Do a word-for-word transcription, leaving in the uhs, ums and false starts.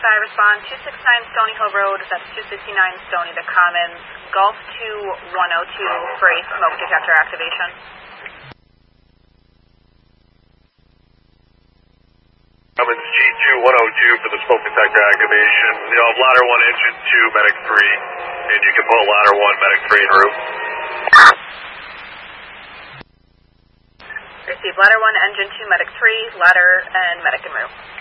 five, respond two sixty-nine Stony Hill Road, that's two sixty-nine Stony the Commons, Gulf two one oh two for a smoke detector activation. Commons G two one oh two for the smoke detector activation. You'll have ladder one, engine two, medic three, and you can pull ladder one, medic three en route. Receive ladder one, engine two, medic three, ladder and medic en route.